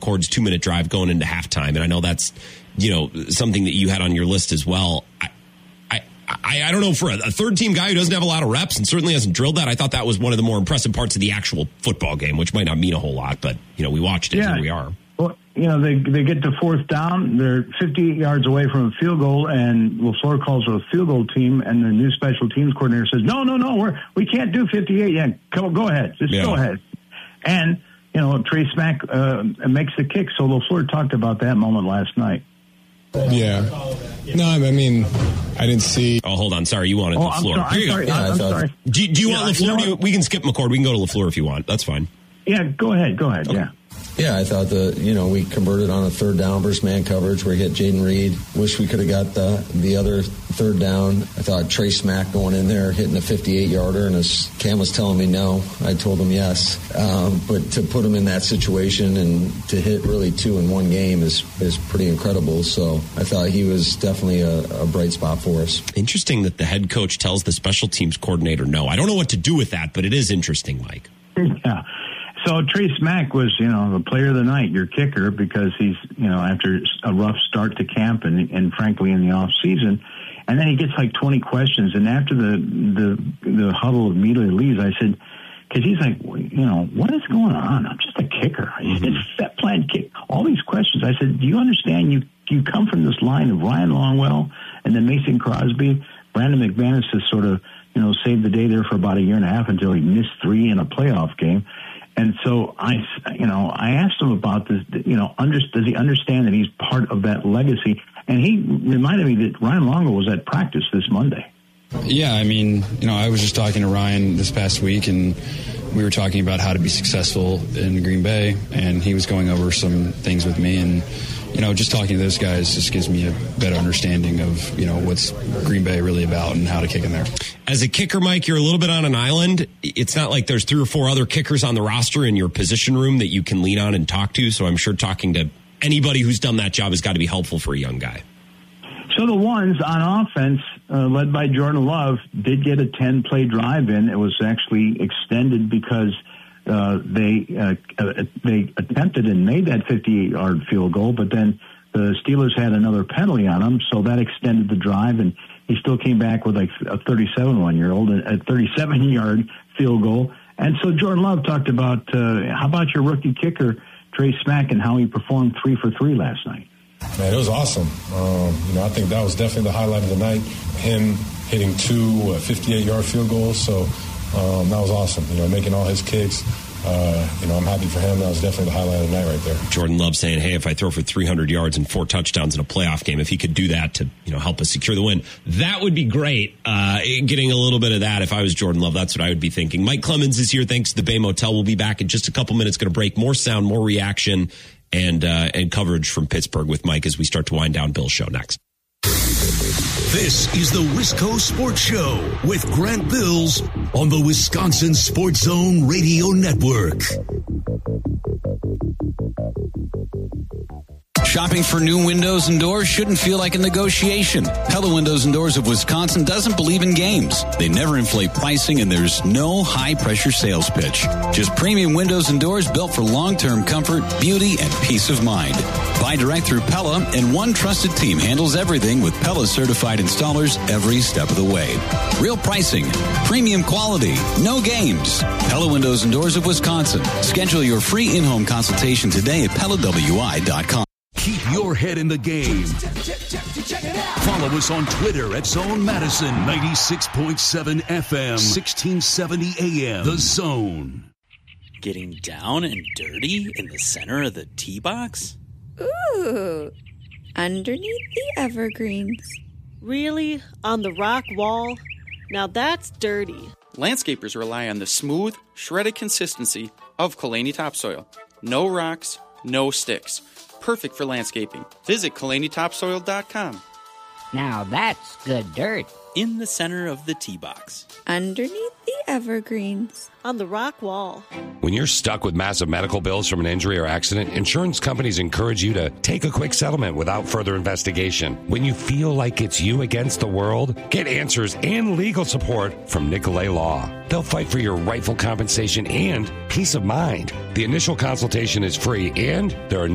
McCord's 2-minute drive going into halftime. And I know that's, something that you had on your list as well. I don't know, for a third-team guy who doesn't have a lot of reps and certainly hasn't drilled that, I thought that was one of the more impressive parts of the actual football game, which might not mean a whole lot, but, we watched it, here we are. Well, they get to fourth down. They're 58 yards away from a field goal, and LaFleur calls it a field goal team, and the new special teams coordinator says, no, we can't do 58 yet. Go ahead. Just go ahead. And, Trey Smack makes the kick, so LaFleur talked about that moment last night. Yeah. No, I mean, I didn't see. Oh, hold on. Sorry, you wanted LaFleur. I'm sorry. Do you want LaFleur? We can skip McCord. We can go to LaFleur if you want. That's fine. Yeah, go ahead. Okay. Yeah. Yeah, I thought we converted on a third down versus man coverage where we hit Jaden Reed. Wish we could have got the other third down. I thought Trey Smack going in there, hitting a 58-yarder, and as Cam was telling me no, I told him yes. But to put him in that situation and to hit really 2 in one game is pretty incredible. So I thought he was definitely a bright spot for us. Interesting that the head coach tells the special teams coordinator no. I don't know what to do with that, but it is interesting, Mike. Yeah. So Trey Smack was, the player of the night, your kicker, because he's, after a rough start to camp and frankly in the off season, and then he gets like 20 questions. And after the huddle immediately leaves, I said, because he's like, what is going on? I'm just a kicker. It's set plan kick. All these questions. I said, do you understand? You come from this line of Ryan Longwell and then Mason Crosby. Brandon McManus has sort of, saved the day there for about a year and a half until he missed 3 in a playoff game. And so I asked him about this, does he understand that he's part of that legacy? And he reminded me that Ryan Longwell was at practice this Monday. Yeah, I mean, I was just talking to Ryan this past week, and we were talking about how to be successful in Green Bay, and he was going over some things with me, and just talking to those guys just gives me a better understanding of, what's Green Bay really about and how to kick in there. As a kicker, Mike, you're a little bit on an island. It's not like there's 3 or 4 other kickers on the roster in your position room that you can lean on and talk to. So I'm sure talking to anybody who's done that job has got to be helpful for a young guy. So the ones on offense, led by Jordan Love, did get a 10-play drive in. It was actually extended because they attempted and made that 58-yard field goal, but then the Steelers had another penalty on them, so that extended the drive, and he still came back with like a 37-yard field goal. And so Jordan Love talked about how about your rookie kicker, Trey Smack, and how he performed 3 for 3 last night. Man, it was awesome. I think that was definitely the highlight of the night, him hitting 2 58-yard field goals, so that was awesome, making all his kicks. I'm happy for him. That was definitely the highlight of the night right there. Jordan Love saying, hey, if I throw for 300 yards and 4 touchdowns in a playoff game, if he could do that to, help us secure the win, that would be great. Getting a little bit of that, if I was Jordan Love, that's what I would be thinking. Mike Clemens is here. Thanks to the Bay Motel. We'll be back in just a couple minutes. Going to break. More sound, more reaction, and coverage from Pittsburgh with Mike as we start to wind down Bill's show next. This is the Wisco Sports Show with Grant Bills on the Wisconsin Sports Zone Radio Network. Shopping for new windows and doors shouldn't feel like a negotiation. Pella Windows and Doors of Wisconsin doesn't believe in games. They never inflate pricing, and there's no high-pressure sales pitch. Just premium windows and doors built for long-term comfort, beauty, and peace of mind. Buy direct through Pella, and one trusted team handles everything with Pella-certified installers every step of the way. Real pricing, premium quality, no games. Pella Windows and Doors of Wisconsin. Schedule your free in-home consultation today at PellaWI.com. Keep your head in the game. Follow us on Twitter at Zone Madison, 96.7 FM, 1670 AM. The Zone. Getting down and dirty in the center of the tee box? Ooh, underneath the evergreens. Really? On the rock wall? Now that's dirty. Landscapers rely on the smooth, shredded consistency of Kalani topsoil. No rocks, no sticks. Perfect for landscaping. Visit KalaniTopsoil.com. Now that's good dirt. In the center of the tee box. Underneath the evergreens. On the rock wall. When you're stuck with massive medical bills from an injury or accident, insurance companies encourage you to take a quick settlement without further investigation. When you feel like it's you against the world, get answers and legal support from Nicolay Law. They'll fight for your rightful compensation and peace of mind. The initial consultation is free, and there are